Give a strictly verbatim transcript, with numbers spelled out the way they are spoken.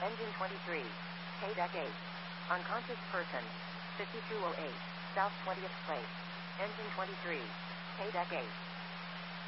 Engine twenty-three. K deck eight. Unconscious person. fifty-two oh eight. South twentieth Place. Engine twenty-three. K deck eight.